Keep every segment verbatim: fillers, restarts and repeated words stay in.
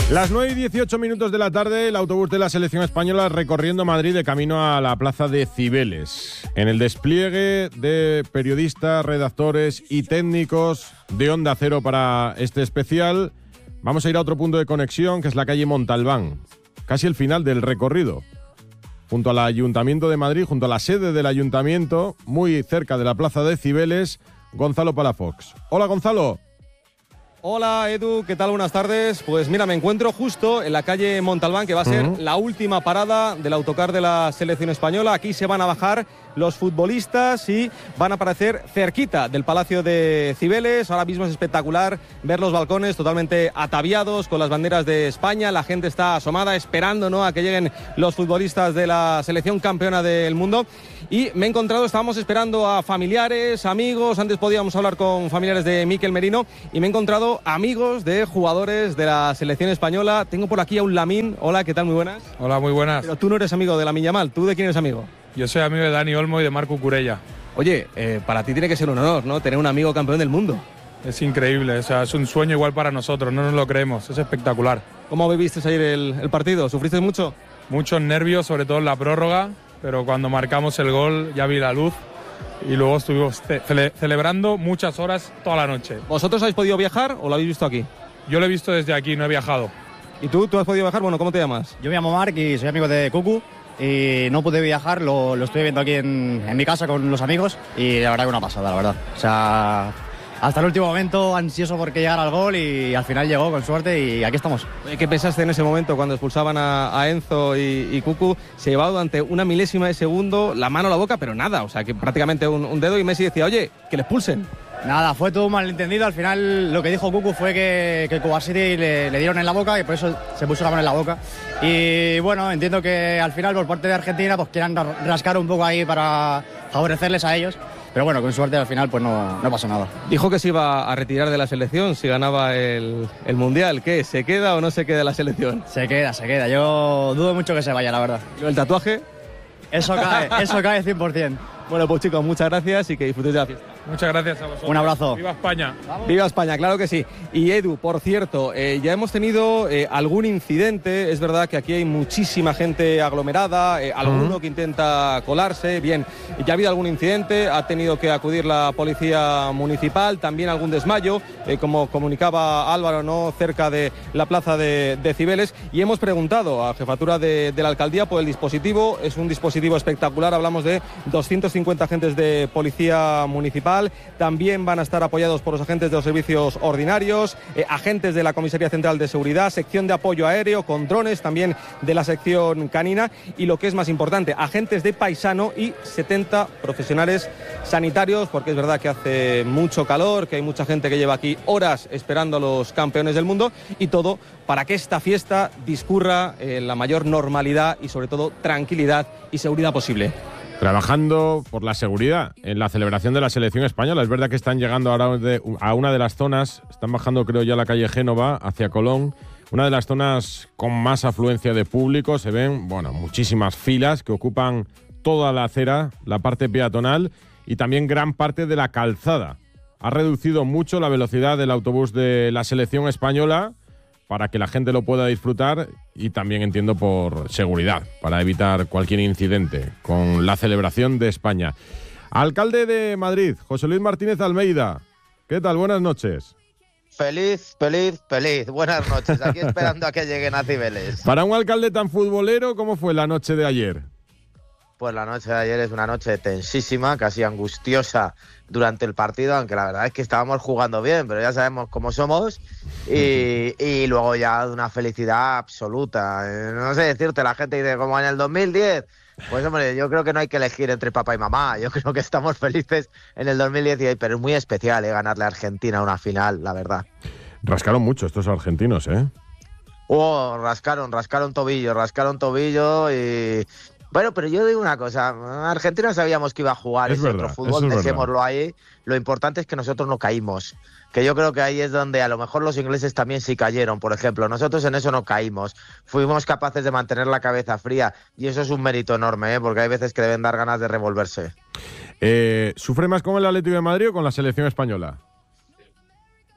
Las nueve y dieciocho minutos de la tarde, el autobús de la selección española recorriendo Madrid de camino a la plaza de Cibeles. En el despliegue de periodistas, redactores y técnicos de Onda Cero para este especial, vamos a ir a otro punto de conexión, que es la calle Montalbán, casi el final del recorrido. Junto al Ayuntamiento de Madrid, junto a la sede del Ayuntamiento, muy cerca de la plaza de Cibeles, Gonzalo Palafox. Hola, Gonzalo. Hola Edu, ¿qué tal? Buenas tardes. Pues mira, me encuentro justo en la calle Montalbán, que va a ser uh-huh. la última parada del autocar de la selección española. Aquí se van a bajar los futbolistas y van a aparecer cerquita del Palacio de Cibeles. Ahora mismo es espectacular ver los balcones totalmente ataviados con las banderas de España. La gente está asomada esperando, ¿no?, a que lleguen los futbolistas de la selección campeona del mundo. Y me he encontrado, estábamos esperando a familiares, amigos, antes podíamos hablar con familiares de Mikel Merino, y me he encontrado amigos de jugadores de la selección española. Tengo por aquí a un Lamine. Hola, ¿qué tal? Muy buenas. Hola, muy buenas. Pero tú no eres amigo de Lamine Yamal, ¿tú de quién eres amigo? Yo soy amigo de Dani Olmo y de Marco Curella. Oye, eh, para ti tiene que ser un honor, ¿no?, tener un amigo campeón del mundo. Es increíble, o sea, es un sueño igual para nosotros, no nos lo creemos, es espectacular. ¿Cómo viviste ayer el, el partido? ¿Sufriste mucho? Muchos nervios, sobre todo en la prórroga, pero cuando marcamos el gol ya vi la luz y luego estuvimos ce- celebrando muchas horas toda la noche. ¿Vosotros habéis podido viajar o lo habéis visto aquí? Yo lo he visto desde aquí, no he viajado. ¿Y tú? ¿Tú has podido viajar? Bueno, ¿cómo te llamas? Yo me llamo Marc y soy amigo de Cucu y no pude viajar, lo, lo estoy viendo aquí en, en mi casa con los amigos y la verdad que una pasada, la verdad. O sea, hasta el último momento ansioso porque llegara al gol y al final llegó con suerte y aquí estamos. ¿Qué pensaste en ese momento cuando expulsaban a, a Enzo y, y Cucu? Se llevaba durante una milésima de segundo la mano a la boca, pero nada, o sea, que prácticamente un, un dedo, y Messi decía, oye, que le expulsen. Nada, fue todo un malentendido. Al final lo que dijo Cucu fue que, que Kovacic le, le dieron en la boca y por eso se puso la mano en la boca. Y bueno, entiendo que al final por parte de Argentina pues quieran rascar un poco ahí para favorecerles a ellos. Pero bueno, con suerte al final pues no, no pasó nada. Dijo que se iba a retirar de la selección si ganaba el, el Mundial. ¿Qué? ¿Se queda o no se queda la selección? Se queda, se queda. Yo dudo mucho que se vaya, la verdad. ¿Y el tatuaje? Eso cae, eso cae cien por ciento. Bueno, pues chicos, muchas gracias y que disfrutéis de la fiesta. Muchas gracias a vosotros. Un abrazo. ¡Viva España! ¿Vamos? ¡Viva España! Claro que sí. Y Edu, por cierto, eh, ya hemos tenido eh, algún incidente. Es verdad que aquí hay muchísima gente aglomerada, eh, alguno uh-huh. que intenta colarse. Bien, ya ha habido algún incidente, ha tenido que acudir la policía municipal, también algún desmayo, eh, como comunicaba Álvaro, ¿no?, cerca de la plaza de, de Cibeles. Y hemos preguntado a jefatura de, de la alcaldía por el dispositivo. Es un dispositivo espectacular, hablamos de doscientos cincuenta agentes de policía municipal. También van a estar apoyados por los agentes de los servicios ordinarios, eh, agentes de la Comisaría Central de Seguridad, sección de apoyo aéreo con drones, también de la sección canina, y lo que es más importante, agentes de paisano y setenta profesionales sanitarios, porque es verdad que hace mucho calor, que hay mucha gente que lleva aquí horas esperando a los campeones del mundo, y todo para que esta fiesta discurra en la mayor normalidad y sobre todo tranquilidad y seguridad posible. Trabajando por la seguridad en la celebración de la selección española. Es verdad que están llegando ahora de, a una de las zonas, están bajando creo ya la calle Génova hacia Colón, una de las zonas con más afluencia de público. Se ven, bueno, muchísimas filas que ocupan toda la acera, la parte peatonal y también gran parte de la calzada. Ha reducido mucho la velocidad del autobús de la selección española para que la gente lo pueda disfrutar y también, entiendo, por seguridad, para evitar cualquier incidente con la celebración de España. Alcalde de Madrid, José Luis Martínez Almeida, ¿qué tal? Buenas noches. Feliz, feliz, feliz. Buenas noches, aquí esperando a que lleguen a Cibeles. Para un alcalde tan futbolero, ¿cómo fue la noche de ayer? Pues la noche de ayer es una noche tensísima, casi angustiosa durante el partido, aunque la verdad es que estábamos jugando bien, pero ya sabemos cómo somos, y, y luego ya de una felicidad absoluta. No sé decirte, la gente dice, como en el dos mil diez, pues hombre, yo creo que no hay que elegir entre papá y mamá, yo creo que estamos felices en el dos mil dieciséis, pero es muy especial ¿eh? ganarle a Argentina una final, la verdad. Rascaron mucho estos argentinos, ¿eh? Oh, rascaron, rascaron tobillo, rascaron tobillo y... Bueno, pero yo digo una cosa, Argentina sabíamos que iba a jugar es ese verdad, otro fútbol, es dejémoslo ahí, lo importante es que nosotros no caímos, que yo creo que ahí es donde a lo mejor los ingleses también sí cayeron, por ejemplo, nosotros en eso no caímos, fuimos capaces de mantener la cabeza fría y eso es un mérito enorme, ¿eh? Porque hay veces que deben dar ganas de revolverse. Eh, ¿Sufre más con el Atlético de Madrid o con la selección española?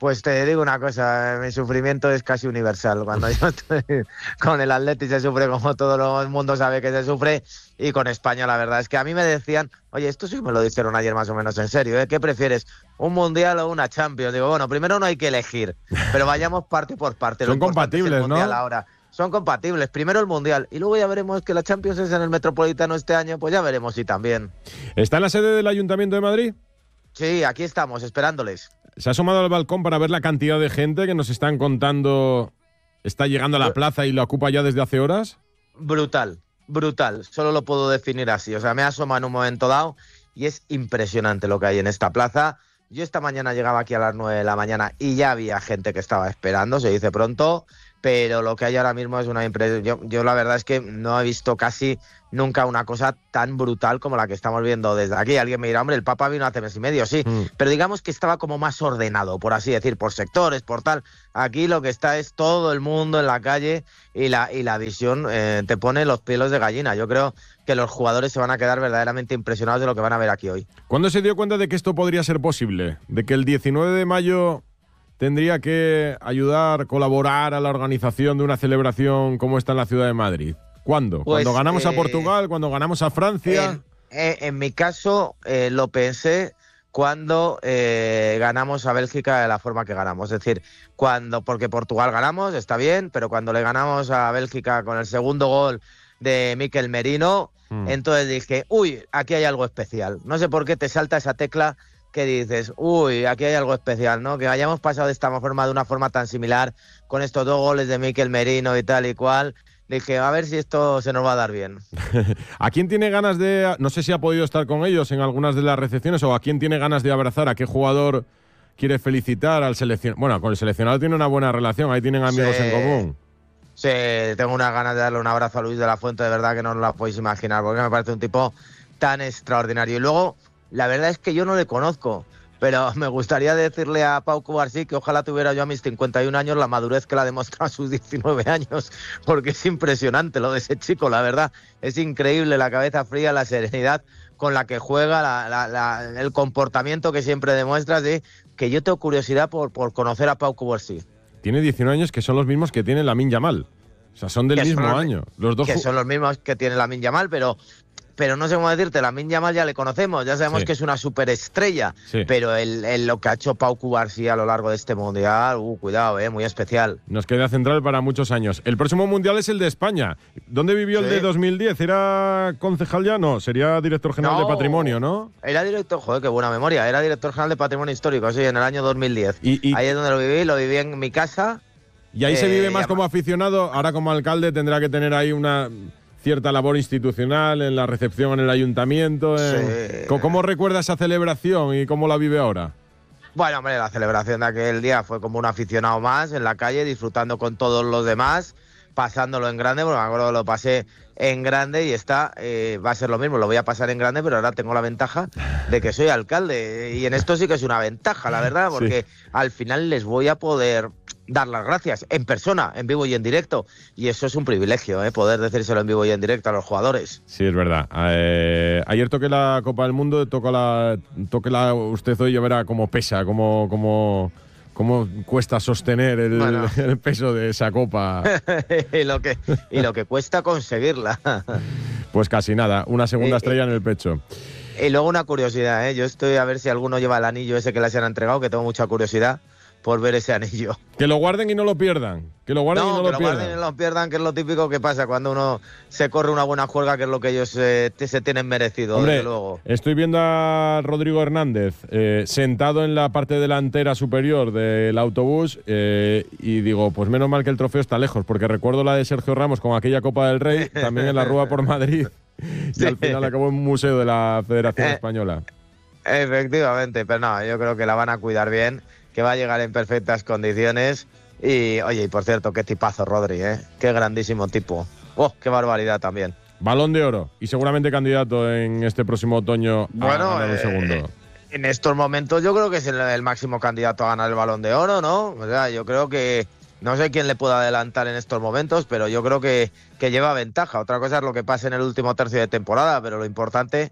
Pues te digo una cosa, mi sufrimiento es casi universal. Cuando yo estoy con el Atleti se sufre como todo el mundo sabe que se sufre, y con España la verdad es que a mí me decían, oye, esto sí me lo dijeron ayer más o menos en serio, ¿eh? ¿Qué prefieres, un Mundial o una Champions? Digo, bueno, primero no hay que elegir, pero vayamos parte por parte. Son compatibles, ¿no? Ahora. Son compatibles, primero el Mundial y luego ya veremos que la Champions es en el Metropolitano este año, pues ya veremos si también. ¿Está en la sede del Ayuntamiento de Madrid? Sí, aquí estamos, esperándoles. ¿Se ha asomado al balcón para ver la cantidad de gente que nos están contando está llegando a la plaza y la ocupa ya desde hace horas? Brutal, brutal. Solo lo puedo definir así. O sea, me asoma en un momento dado y es impresionante lo que hay en esta plaza. Yo esta mañana llegaba aquí a las nueve de la mañana y ya había gente que estaba esperando, se dice pronto, pero lo que hay ahora mismo es una impresión. Yo, yo la verdad es que no he visto casi nunca una cosa tan brutal como la que estamos viendo desde aquí. Alguien me dirá, hombre, el Papa vino hace mes y medio, sí, mm. pero digamos que estaba como más ordenado, por así decir, por sectores, por tal. Aquí lo que está es todo el mundo en la calle y la, y la visión eh, te pone los pelos de gallina. Yo creo que los jugadores se van a quedar verdaderamente impresionados de lo que van a ver aquí hoy. ¿Cuándo se dio cuenta de que esto podría ser posible? De que el diecinueve de mayo tendría que ayudar, colaborar a la organización de una celebración como esta en la ciudad de Madrid. ¿Cuándo? Pues, ¿Cuando ganamos eh, a Portugal? ¿Cuando ganamos a Francia? En, en, en mi caso, eh, lo pensé cuando eh, ganamos a Bélgica de la forma que ganamos. Es decir, cuando porque Portugal ganamos, está bien, pero cuando le ganamos a Bélgica con el segundo gol de Mikel Merino, mm. entonces dije, uy, aquí hay algo especial. No sé por qué te salta esa tecla que dices, uy, aquí hay algo especial, ¿no? Que hayamos pasado de esta forma, de una forma tan similar, con estos dos goles de Mikel Merino y tal y cual. Dije, a ver si esto se nos va a dar bien. ¿A quién tiene ganas de...? No sé si ha podido estar con ellos en algunas de las recepciones, o a quién tiene ganas de abrazar, a qué jugador quiere felicitar al seleccionado. Bueno, con el seleccionado tiene una buena relación, ahí tienen amigos sí. en común. Sí, tengo unas ganas de darle un abrazo a Luis de la Fuente, de verdad que no os la podéis imaginar, porque me parece un tipo tan extraordinario. Y luego, la verdad es que yo no le conozco, pero me gustaría decirle a Pau Cubarsí que ojalá tuviera yo a mis cincuenta y un años la madurez que la ha demostrado a sus diecinueve años, porque es impresionante lo de ese chico, la verdad. Es increíble la cabeza fría, la serenidad con la que juega, la, la, la, el comportamiento que siempre demuestra, ¿sí? Que yo tengo curiosidad por, por conocer a Pau Cubarsí. Tiene diecinueve años, que son los mismos que tiene Lamine Yamal. O sea, son del que mismo son los, año. Los dos que son los mismos que tiene Lamine Yamal, pero... Pero no sé cómo decirte, Lamine Yamal ya le conocemos, ya sabemos sí. que es una superestrella, sí. pero el, el, lo que ha hecho Pau Cubarsí a lo largo de este Mundial, uh, cuidado, eh, muy especial. Nos queda central para muchos años. El próximo Mundial es el de España. ¿Dónde vivió sí. el de dos mil diez? ¿Era concejal ya? No, sería director general no, de Patrimonio, ¿no? Era director, joder, qué buena memoria, era director general de Patrimonio Histórico, sí, en el año dos mil diez. Y, y, ahí es donde lo viví, lo viví en mi casa. Y ahí eh, se vive más como aficionado, ahora como alcalde tendrá que tener ahí una... cierta labor institucional, en la recepción en el ayuntamiento. En... Sí. ¿Cómo recuerda esa celebración y cómo la vive ahora? Bueno, hombre, la celebración de aquel día fue como un aficionado más en la calle, disfrutando con todos los demás, pasándolo en grande, porque me acuerdo que lo pasé en grande y está, eh, va a ser lo mismo, lo voy a pasar en grande, pero ahora tengo la ventaja de que soy alcalde, y en esto sí que es una ventaja, la verdad, porque sí. al final les voy a poder dar las gracias en persona, en vivo y en directo, y eso es un privilegio, ¿eh? Poder decírselo en vivo y en directo a los jugadores. Sí, es verdad. Eh, ayer toqué la Copa del Mundo, tócala, tóquela usted hoy y verá cómo pesa, cómo, cómo, cómo cuesta sostener el, bueno. el peso de esa copa. y, lo que, y lo que cuesta conseguirla. Pues casi nada, una segunda estrella eh, en el pecho. Y luego una curiosidad, ¿eh? Yo estoy a ver si alguno lleva el anillo ese que les han entregado, que tengo mucha curiosidad por ver ese anillo. Que lo guarden y no lo pierdan. Que lo guarden no, y no que lo, lo pierdan. guarden y no lo pierdan, que es lo típico que pasa cuando uno se corre una buena juerga, que es lo que ellos eh, te, se tienen merecido. Hombre, desde luego. Estoy viendo a Rodrigo Hernández eh, sentado en la parte delantera superior del autobús eh, y digo, pues menos mal que el trofeo está lejos, porque recuerdo la de Sergio Ramos con aquella Copa del Rey, también en la Rúa por Madrid, y sí. al final acabó en un museo de la Federación eh, Española. Efectivamente, pero no, yo creo que la van a cuidar bien, que va a llegar en perfectas condiciones. Y, oye, y por cierto, qué tipazo Rodri, ¿eh? Qué grandísimo tipo. ¡Oh, qué barbaridad también! Balón de Oro y seguramente candidato en este próximo otoño bueno, a ganar el eh, segundo. En estos momentos yo creo que es el, el máximo candidato a ganar el Balón de Oro, ¿no? O sea, yo creo que... No sé quién le pueda adelantar en estos momentos, pero yo creo que, que lleva ventaja. Otra cosa es lo que pasa en el último tercio de temporada, pero lo importante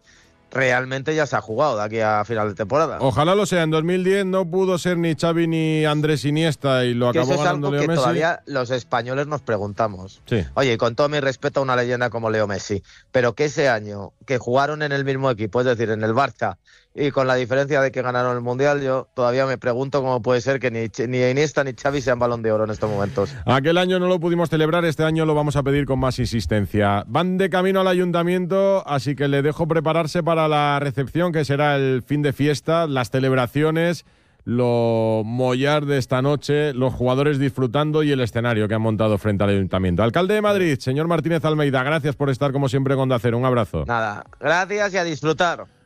realmente ya se ha jugado de aquí a final de temporada. Ojalá lo sea. En dos mil diez no pudo ser ni Xavi ni Andrés Iniesta y lo que acabó eso es ganando algo Leo que Messi. Todavía los españoles nos preguntamos. Sí. Oye, con todo mi respeto a una leyenda como Leo Messi, pero que ese año que jugaron en el mismo equipo, es decir, en el Barça, y con la diferencia de que ganaron el Mundial, yo todavía me pregunto cómo puede ser que ni, ni Iniesta ni Xavi sean Balón de Oro en estos momentos. Aquel año no lo pudimos celebrar, este año lo vamos a pedir con más insistencia. Van de camino al ayuntamiento, así que le dejo prepararse para la recepción, que será el fin de fiesta, las celebraciones, lo mollar de esta noche, los jugadores disfrutando y el escenario que han montado frente al ayuntamiento. Alcalde de Madrid, señor Martínez Almeida, gracias por estar como siempre con Onda Cero. Un abrazo. Nada, gracias y a disfrutar.